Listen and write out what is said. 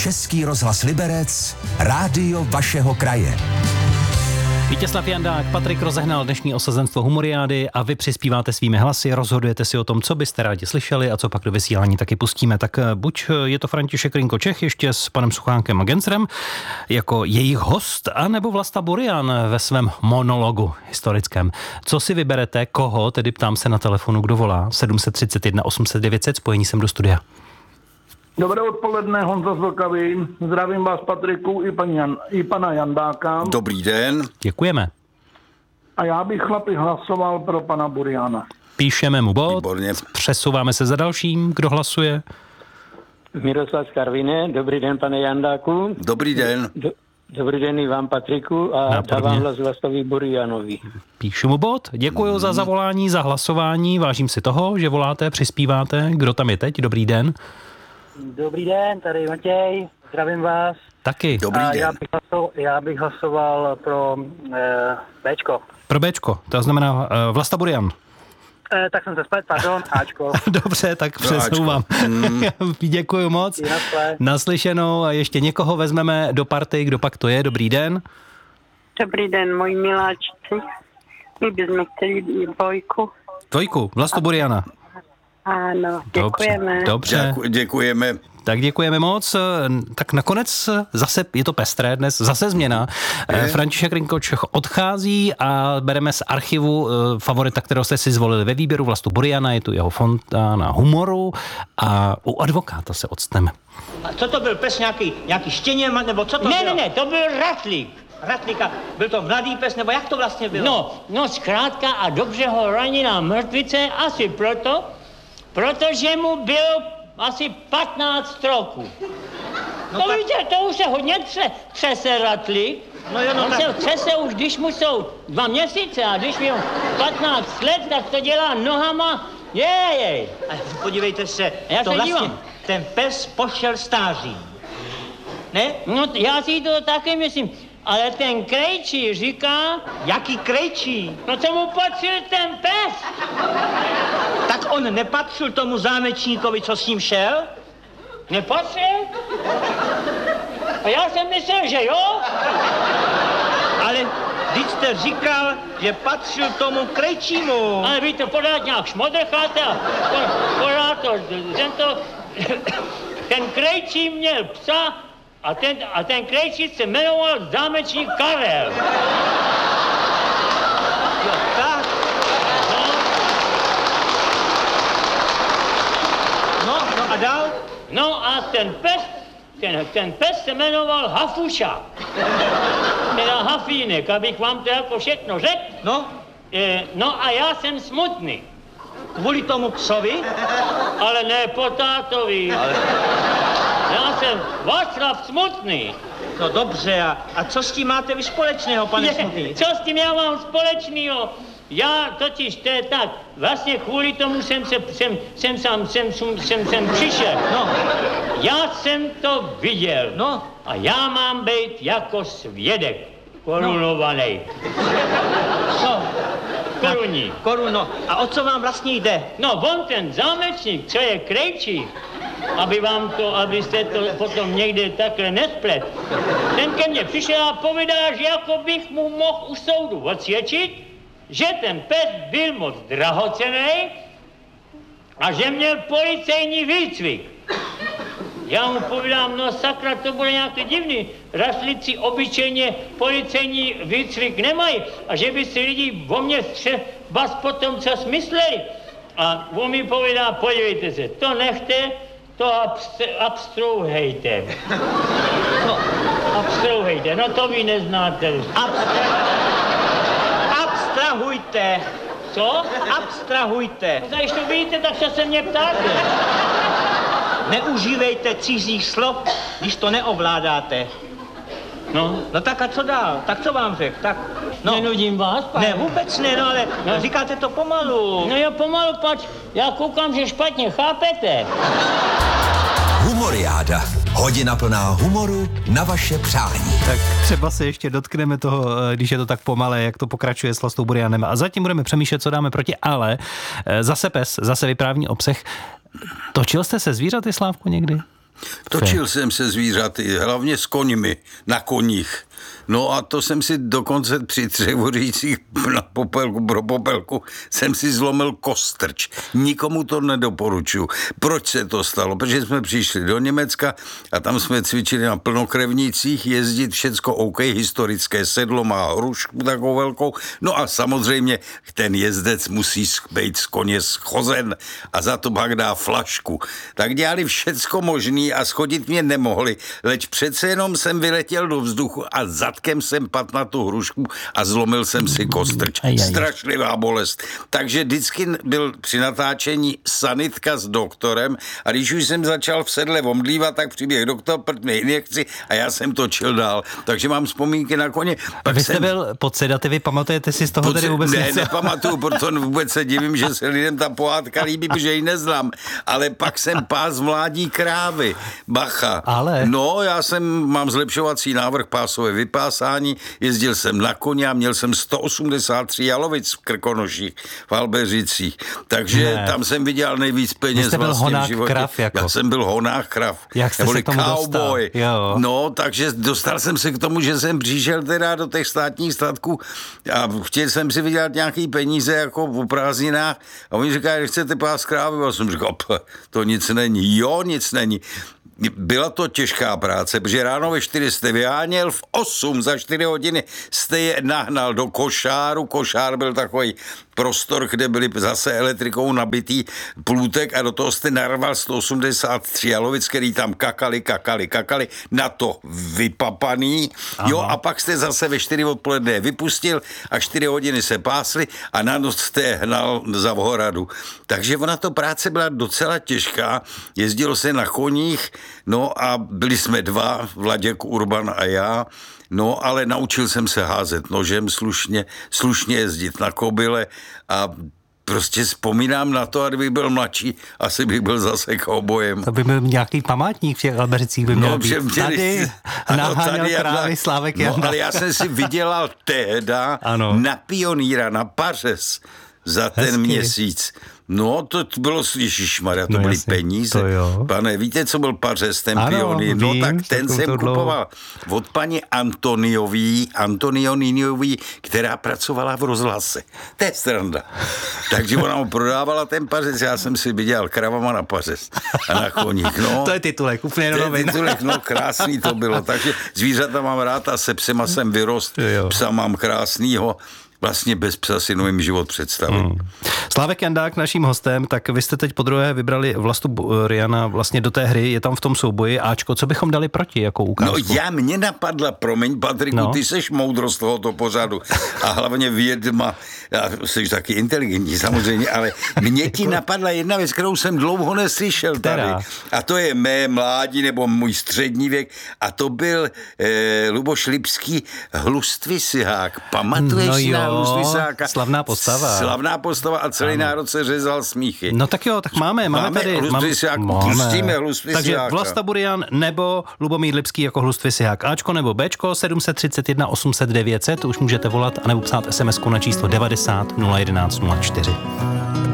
Český rozhlas Liberec, rádio vašeho kraje. Vítězslav Jandák, Patrik rozehnal dnešní osazenstvo Humoriády a vy přispíváte svými hlasy, rozhodujete si o tom, co byste rádi slyšeli a co pak do vysílání taky pustíme. Tak buď je to František Rinko Čech ještě s panem Suchánkem a Gensrem jako jejich host, anebo Vlasta Burian ve svém monologu historickém. Co si vyberete, koho, tedy ptám se na telefonu, kdo volá, 731 800 900, spojení sem do studia. Dobré odpoledne, Honza z Vlkavy. Zdravím vás, Patriku, i pana Jandáka. Dobrý den. Děkujeme. A já bych, chlapi, hlasoval pro pana Buriana. Píšeme mu bod, Výborně. Přesouváme se za dalším, kdo hlasuje. Miroslav z Karviné, dobrý den, pane Jandáku. Dobrý den. Dobrý den i vám, Patriku, a dávám hlas Vlastovi Burianovi. Píšu mu bod, děkuji za zavolání, za hlasování, vážím si toho, že voláte, přispíváte. Kdo tam je teď? Dobrý den. Dobrý den, tady Matěj, zdravím vás. Taky. Dobrý den. Já bych hlasoval pro Bčko. Pro Bčko, to znamená Vlasta Burian. Tak jsem se splet, pardon, Ačko. Dobře, tak přesouvám. Děkuji moc. Naslyšenou a ještě někoho vezmeme do party, kdo pak to je. Dobrý den. Dobrý den, moji miláčci. My bychom chtěli dvojku. Dvojku, Vlastu Buriana. Ano, děkujeme. Dobře. Děkujeme. Tak děkujeme moc. Tak nakonec zase, je to pestré dnes, zase změna. František Rinko Čech odchází a bereme z archivu favorita, kterého jste si zvolili ve výběru, Vlastu Buriana, je tu jeho fontána humoru a u advokáta se odstneme. A co to byl pes, nějaký štěněm, nebo co to bylo? Ne, to byl ratlík. Ratlíka, byl to mladý pes, nebo jak to vlastně bylo? No zkrátka a dobře ho ranila mrtvice asi protože mu bylo asi 15 roků. No to tak... víte, to už se hodně třese ratlík. No jo, on se třese už, když mu jsou 2 měsíce a když mu 15 let, tak to dělá nohama. Jej. A podívejte se, já to se vlastně, dívám. Ten pes pošel stáří. Ne? No já si to taky myslím. Ale ten krejčí říká... Jaký krejčí? No co mu patřil ten pes? Tak on nepatřil tomu zámečníkovi, co s ním šel? Nepatřil? A já jsem myslel, že jo? Ale vždyť jste říkal, že patřil tomu krejčímu. Ale vy to pořád nějak šmodrcháte a pořád to... Ten krejčí měl psa a ten krejčí se jmenoval zámečník Karel. Jo, tak. No a dál? No a ten pes se jmenoval Hafuša. Teda Hafínek, abych vám to jako všechno řekl. No a já jsem smutný. Kvůli tomu psovi? Ale ne po tátovi. Já jsem Václav Smutný. No dobře, a co s tím máte vy společného, pane Smutný? Co s tím já mám společného? Já totiž, to je tak, vlastně kvůli tomu jsem přišel. No. Já jsem to viděl. No. A já mám být jako svědek. Korunovaný. No. Koruní. Koruno. A o co vám vlastně jde? No, on ten zámečník, co je krejčí, abyste to potom někde takhle nesplet. Ten ke mně přišel a povídá, že jako bych mu mohl u soudu odsvědčit, že ten pes byl moc drahocenný a že měl policejní výcvik. Já mu povídám, no sakra, to bude nějaký divný. Rašlici obyčejně policejní výcvik nemají a že by si lidi o mě třeba potom co smysleli. A on mi povídá, podívejte se, to nechte, to abstrouhejte. No. Abstrouhejte, no to vy neznáte. Abstrahujte. Co? Abstrahujte. No, když to víte, tak co se mě ptáte? Neužívejte cizích slov, když to neovládáte. No tak a co dál? Tak co vám řekl? Tak, no. Nenudím vás, pane? Ne, vůbec ne, no ale říkáte to pomalu. No jo, pomalu, pač, já koukám, že špatně chápete. Humoriáda. Hodina plná humoru na vaše přání. Tak třeba se ještě dotkneme toho, když je to tak pomalé, jak to pokračuje s Vlastou Burianem. A zatím budeme přemýšlet, co dáme proti, ale zase pes, zase vyprávění o psech. Točil jste se zvířaty, Slávku, někdy? Točil jsem se zvířaty, hlavně s koňmi, na koních. No a to jsem si dokonce při 3 vořících na popelku, pro popelku, jsem si zlomil kostrč. Nikomu to nedoporučuju. Proč se to stalo? Protože jsme přišli do Německa a tam jsme cvičili na plnokrevnících, jezdit všecko OK, historické sedlo má hrušku takovou velkou, no a samozřejmě ten jezdec musí být z koně schozen a za to pak dá flašku. Tak dělali všecko možný a schodit mě nemohli, leč přece jenom jsem vyletěl do vzduchu a zadkem jsem padl na tu hrušku a zlomil jsem si kostrč. Strašlivá bolest. Takže vždycky byl při natáčení sanitka s doktorem a když už jsem začal v sedle omdlívat, tak přiběh doktor, prd mě injekci a já jsem točil dál. Takže mám vzpomínky na koně. Vy jste byl pod sedativy, pamatujete si z toho tedy vůbec něco? Nepamatuju, proto vůbec se divím, že se lidem ta pohádka líbí, protože ji neznám. Ale pak jsem pás mládí krávy. Bacha. Ale? No, mám zlepšovací návrh pásové vypásání, jezdil jsem na koně a měl jsem 183 jalovic v Krkonoších, v Albeřicích. Takže tam jsem viděl nejvíc peněz vlastně v životě. Krav jako. Já jsem byl honák krav. Jak jste se k tomu dostal? No, takže dostal jsem se k tomu, že jsem přišel teda do těch státních statků a chtěl jsem si vydělat nějaký peníze jako v prázdninách a oni říkají, chcete pás krávy? A jsem říkal, to nic není. Jo, nic není. Byla to těžká práce, protože ráno ve 4 jste vyháněl, v 8 za 4 hodiny jste je nahnal do košáru. Košár byl takový prostor, kde byly zase elektrikou nabitý plůtek a do toho jste narval 183 jalovic, který tam kakali, na to vypapaný. Aha. Jo, a pak jste zase ve 4 odpoledne vypustil a 4 hodiny se pásli a na noc jste hnal za Vhohradu. Takže ona to práce byla docela těžká, jezdilo se na koních, no a byli jsme 2, Vladěk Urban a já. No, ale naučil jsem se házet nožem slušně jezdit na kobyle a prostě vzpomínám na to, a kdybych byl mladší, asi bych byl zase koubojem. To by byl nějaký památník v těch Albeřicích by měl být. Tady naháněl krávy Slávek Janda. No, ale já jsem si vydělal tehda na pionýra, na pařez za ten měsíc. No, to bylo, ježišmarja, to byly peníze. To pane, víte, co byl pařez, ten pionýr? No, tak ten jsem kupoval od paní Antonioniový, která pracovala v rozhlase. To je sranda. Takže ona mu prodávala ten pařez, já jsem si viděl kravama na pařez a na koních. No, to je titulek, úplně do novin. No, krásný to bylo. Takže zvířata mám rád a se psema jsem vyrost. Psa mám krásnýho. Vlastně bez psa si novým život představím. Slávek Jandák, naším hostem, tak vy jste teď podruhé vybrali Vlastu Buriana vlastně do té hry, je tam v tom souboji Ačko, co bychom dali proti, jako ukázku? No mě napadla, promiň Patriku, ty seš moudrost tohoto pořadu a hlavně vědma, jsi taky inteligentní samozřejmě, ale mě ti napadla jedna věc, kterou jsem dlouho neslyšel tady. A to je mé mládí nebo můj střední věk a to byl Luboš Lipský Hlustvysihák. Pamatuješ na Hlustvysihaka? Slavná postava a celý národ se řezal smíchy. No tak jo, tak máme tady. Pustíme Hlustvisiháka. Takže Vlasta Burian nebo Lubomír Lipský jako Hlustvysihák. Ačko nebo Bčko 731 800 900, už můžete volat a nebo psát SMS-ku na číslo 90 011 04.